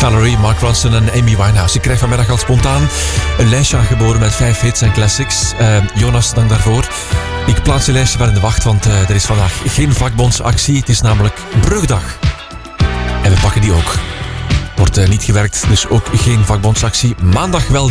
Valerie, Mark Ronson en Amy Winehouse. Ik krijg vanmiddag al spontaan een lijstje aangeboden met 5 hits en classics. Jonas, dank daarvoor. Ik plaats je lijstje wel in de wacht, want er is vandaag geen vakbondsactie. Het is namelijk Brugdag. En we pakken die ook. Wordt niet gewerkt, dus ook geen vakbondsactie. Maandag wel